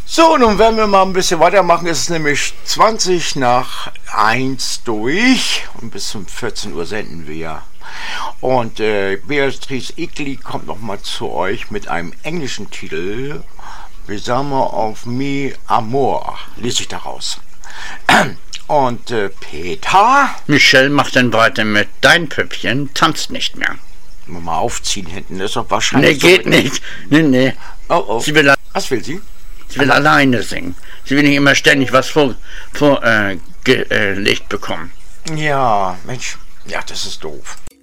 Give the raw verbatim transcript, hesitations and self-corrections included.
So, nun werden wir mal ein bisschen weitermachen. Es ist nämlich zwanzig nach eins durch und bis zum vierzehn Uhr senden wir. Und äh, Beatrice Egli kommt nochmal zu euch mit einem englischen Titel. Besame of me Amor, lese ich daraus. Und äh, Peter? Michelle macht dann weiter mit Dein Püppchen tanzt nicht mehr. Mal aufziehen hinten, das ist doch wahrscheinlich... Nee, geht so nicht. Nee, nee. Oh, oh. Sie will, Was will sie? Sie will alleine singen. Sie will nicht immer ständig was vorgelegt vor, äh, ge, äh, bekommen. Ja, Mensch. Ja, das ist doof.